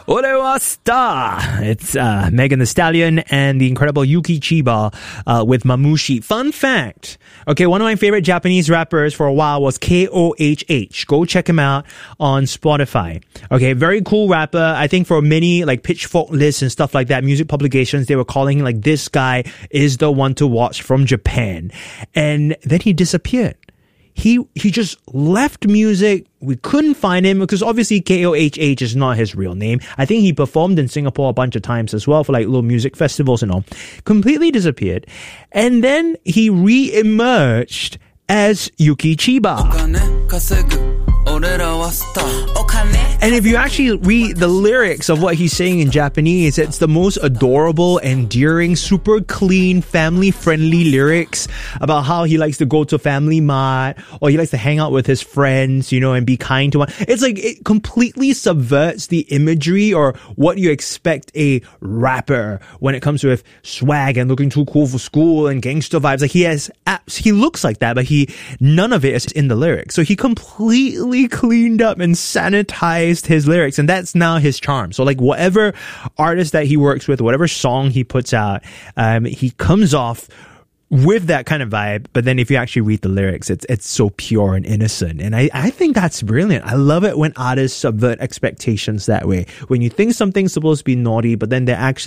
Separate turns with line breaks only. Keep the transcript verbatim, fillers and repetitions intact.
Orewa Star. It's uh, Megan Thee Stallion and the incredible Yuki Chiba uh, with Mamushi. Fun fact. Okay, one of my favorite Japanese rappers for a while was K O H H. Go check him out on Spotify. Okay, very cool rapper. I think for many like Pitchfork lists and stuff like that, music publications, they were calling him like, this guy is the one to watch from Japan. And then he disappeared. He he just left music. We couldn't find him because obviously K O H H is not his real name. I think he performed in Singapore a bunch of times as well for like little music festivals and all. Completely disappeared. And then he re-emerged as Yuki Chiba. And if you actually read the lyrics of what he's saying in Japanese, it's the most adorable, endearing, super clean, family-friendly lyrics about how he likes to go to Family Mart or he likes to hang out with his friends, you know, and be kind to one. It's like it completely subverts the imagery or what you expect a rapper when it comes with swag and looking too cool for school and gangster vibes. Like he has apps, he looks like that, but he none of it is in the lyrics. So he completely cleaned up and sanitized his lyrics, and that's now his charm. So like whatever artist that he works with, whatever song he puts out, um, he comes off with that kind of vibe. But then if you actually read the lyrics, it's it's so pure and innocent. And I, I think that's brilliant. I love it when artists subvert expectations that way. When you think something's supposed to be naughty, but then they're actually